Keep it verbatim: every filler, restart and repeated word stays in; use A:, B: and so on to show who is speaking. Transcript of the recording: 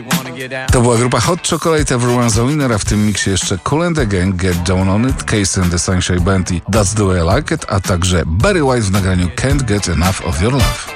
A: To była grupa Hot Chocolate, Everyone's a Winner, a w tym miksie jeszcze Kool and the Gang, Get Down on It, Case and the Sunshine Band i That's the Way I Like It, a także Barry White w nagraniu Can't Get Enough of Your Love.